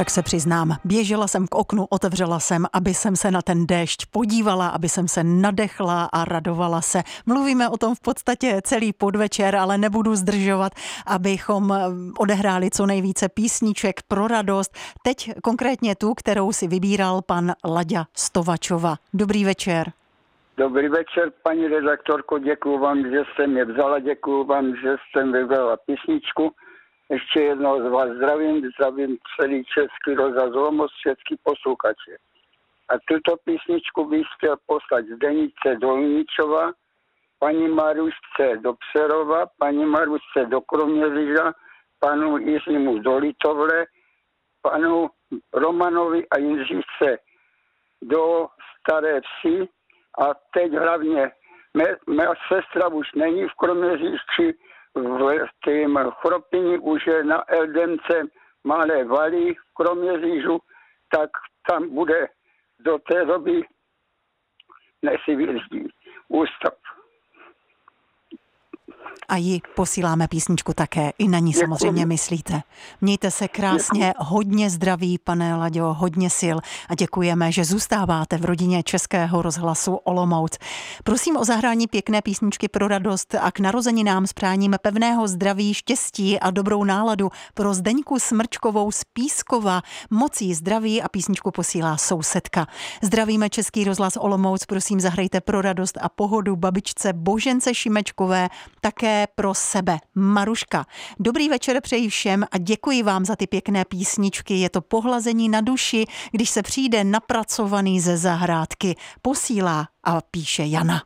Tak se přiznám, běžela jsem k oknu, otevřela jsem, aby jsem se na ten déšť podívala, aby jsem se nadechla a radovala se. Mluvíme o tom v podstatě celý podvečer, ale nebudu zdržovat, abychom odehráli co nejvíce písniček pro radost. Teď konkrétně tu, kterou si vybíral pan Laďa Stovačova. Dobrý večer. Dobrý večer, paní redaktorko, děkuju vám, že jste mě vzala, děkuju vám, že jste mi vybrala písničku. Ještě jednou z vás zdravím celý Český rozhlas Olomouc, všechny posluchače. A tuto písničku bych chtěl poslat Zdenice Dolničova, paní Marušce do Přerova, paní Marušce do Kroměříža, panu Jiřímu do Litovle, panu Romanovi a Jindřišce do Staré Vsi a teď hlavně mé sestra už není v Kroměříži, v tým Chropini už je na Eldemce Malé Valy v Kroměřížu, tak tam bude do té doby, než si vyjezdí ústav. A jí posíláme písničku také, i na ní samozřejmě myslíte. Mějte se krásně, hodně zdraví, pane Laďo, hodně sil a děkujeme, že zůstáváte v rodině Českého rozhlasu Olomouc. Prosím o zahrání pěkné písničky pro radost a k narozeninám s přáním pevného zdraví, štěstí a dobrou náladu pro Zdeňku Smrčkovou z Pískova. Moc jí zdraví a písničku posílá sousedka. Zdravíme Český rozhlas Olomouc, prosím zahrajte pro radost a pohodu babičce Božence Šimečkové, také pro sebe Maruška. Dobrý večer přeji všem a děkuji vám za ty pěkné písničky. Je to pohlazení na duši, když se přijde napracovaný ze zahrádky. Posílá a píše Jana.